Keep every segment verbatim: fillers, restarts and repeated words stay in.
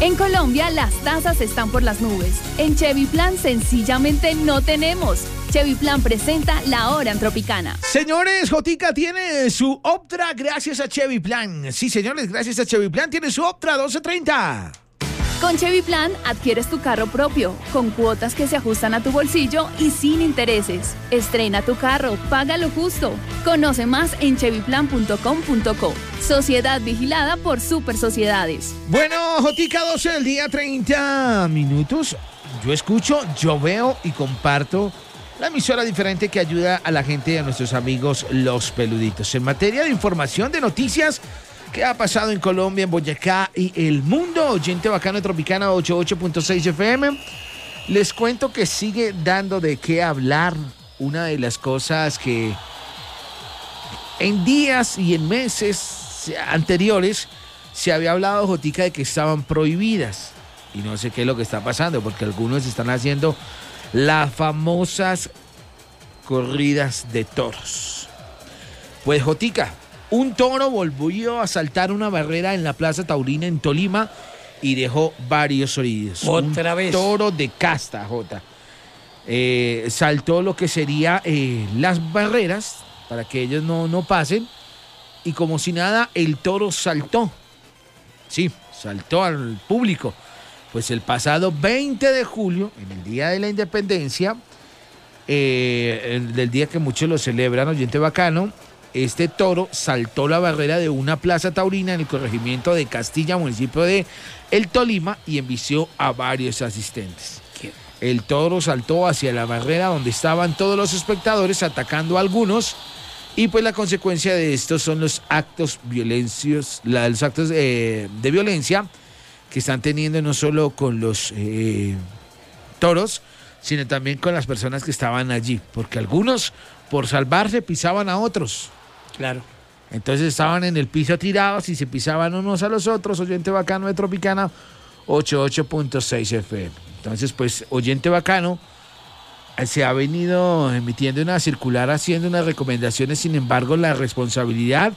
En Colombia, las tasas están por las nubes. En Chevy Plan, sencillamente no tenemos. Chevy Plan presenta la hora en Tropicana. Señores, Jotica tiene su Optra gracias a Chevy Plan. Sí, señores, gracias a Chevy Plan tiene su Optra doce treinta. Con Chevy Plan adquieres tu carro propio, con cuotas que se ajustan a tu bolsillo y sin intereses. Estrena tu carro, paga lo justo. Conoce más en chevy plan punto com punto co. Sociedad vigilada por Super Sociedades. Bueno, Jotica, doce del día, treinta minutos. Yo escucho, yo veo y comparto la emisora diferente que ayuda a la gente y a nuestros amigos los peluditos. En materia de información, de noticias, ¿qué ha pasado en Colombia, en Boyacá y el mundo? Oyente bacano de Tropicana ochenta y ocho punto seis F M. Les cuento que sigue dando de qué hablar. Una de las cosas que en días y en meses anteriores se había hablado, Jotica, de que estaban prohibidas. Y no sé qué es lo que está pasando, porque algunos están haciendo las famosas corridas de toros. Pues, Jotica, un toro volvió a saltar una barrera en la Plaza Taurina en Tolima y dejó varios heridos. Otra un vez. Toro de casta, Jota. Eh, saltó lo que sería eh, las barreras para que ellos no, no pasen. Y como si nada, el toro saltó. Sí, saltó al público. Pues el pasado veinte de julio, en el Día de la Independencia, eh, el, del día que muchos lo celebran, oyente bacano, este toro saltó la barrera de una plaza taurina en el corregimiento de Castilla, municipio de El Tolima, y embistió a varios asistentes. El toro saltó hacia la barrera donde estaban todos los espectadores, atacando a algunos, y pues la consecuencia de esto son los actos violencios, los actos eh, de violencia que están teniendo no solo con los eh, toros, sino también con las personas que estaban allí, porque algunos, por salvarse, pisaban a otros. Claro. Entonces estaban en el piso tirados y se pisaban unos a los otros. Oyente bacano de Tropicana ochenta y ocho punto seis F M. Entonces, pues, oyente bacano, se ha venido emitiendo una circular haciendo unas recomendaciones. Sin embargo, la responsabilidad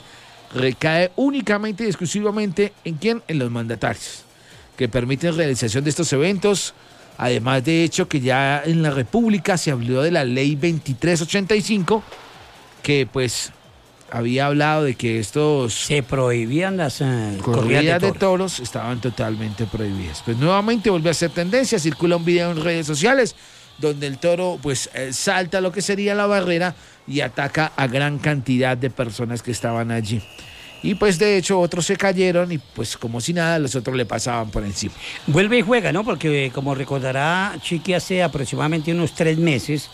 recae únicamente y exclusivamente en quién, en los mandatarios, que permiten realización de estos eventos. Además de hecho que ya en la República se habló de la ley veintitrés ochenta y cinco, que pues había hablado de que estos se prohibían las uh, corridas, corridas de toros. de toros estaban totalmente prohibidas. Pues nuevamente volvió a ser tendencia, circula un video en redes sociales donde el toro pues eh, salta lo que sería la barrera y ataca a gran cantidad de personas que estaban allí. Y pues de hecho otros se cayeron y pues como si nada los otros le pasaban por encima. Vuelve y juega, ¿no? Porque como recordará Chiqui, hace aproximadamente unos tres meses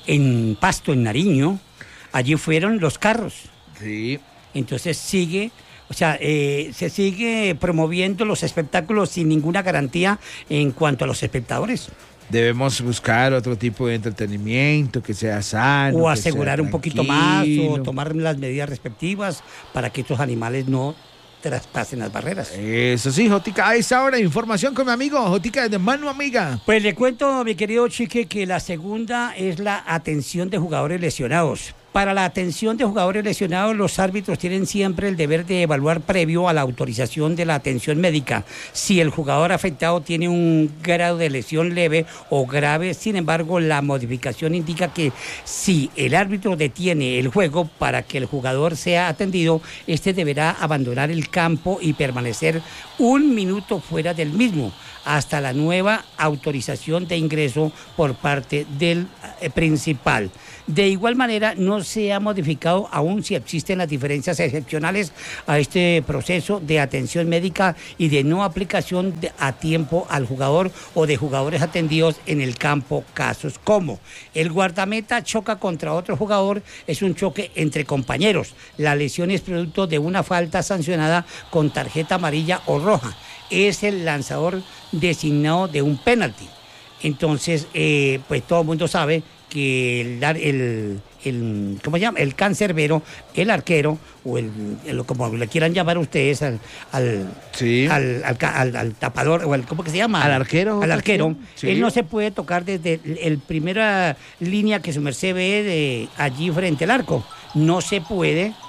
en Pasto, en Nariño, allí fueron los carros. Sí. Entonces sigue, o sea, eh, se sigue promoviendo los espectáculos sin ninguna garantía en cuanto a los espectadores. Debemos buscar otro tipo de entretenimiento que sea sano. O asegurar sea un poquito más, o tomar las medidas respectivas para que estos animales no traspasen las barreras. Eso sí, Jotica, a esa hora información con mi amigo Jotica de Mano Amiga. Pues le cuento, mi querido Chique, que la segunda es la atención de jugadores lesionados. Para la atención de jugadores lesionados, los árbitros tienen siempre el deber de evaluar previo a la autorización de la atención médica si el jugador afectado tiene un grado de lesión leve o grave. Sin embargo, la modificación indica que si el árbitro detiene el juego para que el jugador sea atendido, este deberá abandonar el campo y permanecer un minuto fuera del mismo hasta la nueva autorización de ingreso por parte del eh, principal. De igual manera, no se ha modificado aún si existen las diferencias excepcionales a este proceso de atención médica y de no aplicación de, a tiempo al jugador o de jugadores atendidos en el campo, casos como el guardameta choca contra otro jugador, es un choque entre compañeros. La lesión es producto de una falta sancionada con tarjeta amarilla o roja. Es el lanzador designado de un penalti. Entonces, eh, pues todo el mundo sabe que el, el, el, ¿cómo se llama? El cancerbero, el arquero, o el, el como le quieran llamar ustedes, al, al, sí. al, al, al, al tapador, o el, ¿cómo que se llama? Al arquero. Al arquero. Sí. Él no se puede tocar desde el, el primera línea que su merced ve de allí frente al arco. No se puede